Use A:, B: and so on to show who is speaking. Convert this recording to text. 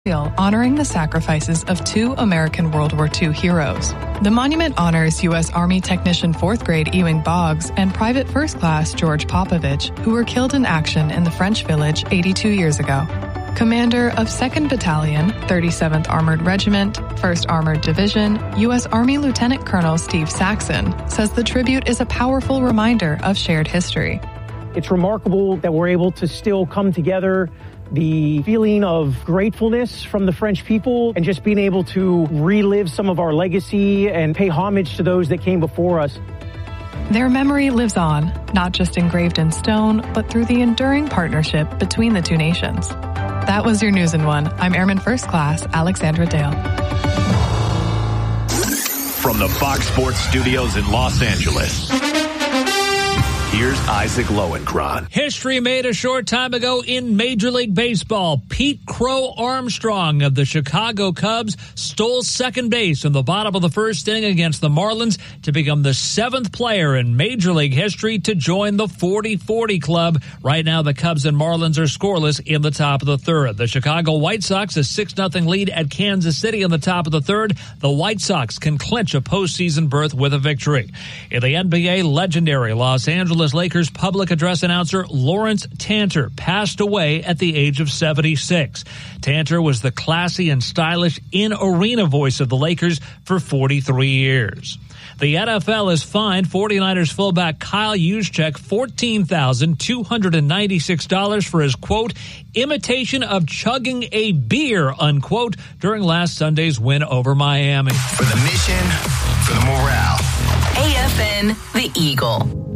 A: honoring the sacrifices of two American World War II heroes. The monument honors U.S. Army Technician 4th Grade Ewing Boggs and Private First Class George Popovich, who were killed in action in the French village 82 years ago. Commander of 2nd Battalion, 37th Armored Regiment, 1st Armored Division, U.S. Army Lieutenant Colonel Steve Saxon says the tribute is a powerful reminder of shared history.
B: It's remarkable that we're able to still come together. The feeling of gratefulness from the French people and just being able to relive some of our legacy and pay homage to those that came before us.
A: Their memory lives on, not just engraved in stone, but through the enduring partnership between the two nations. That was your News in One. I'm Airman First Class Alexandra Dale.
C: From the Fox Sports Studios in Los Angeles, here's Isaac Lowenkron.
D: History made a short time ago in Major League Baseball. Pete Crow Armstrong of the Chicago Cubs stole second base in the bottom of the first inning against the Marlins to become the 7th player in Major League history to join the 40-40 club. Right now, the Cubs and Marlins are scoreless in the top of the third. The Chicago White Sox, a 6-0 lead at Kansas City in the top of the third. The White Sox can clinch a postseason berth with a victory. In the NBA, legendary Los Angeles Lakers public address announcer Lawrence Tanter passed away at the age of 76. Tanter was the classy and stylish in-arena voice of the Lakers for 43 years. The NFL has fined 49ers fullback Kyle Juszczyk $14,296 for his, quote, imitation of chugging a beer, unquote, during last Sunday's win over Miami.
C: For the mission, for the morale.
E: AFN, The Eagle.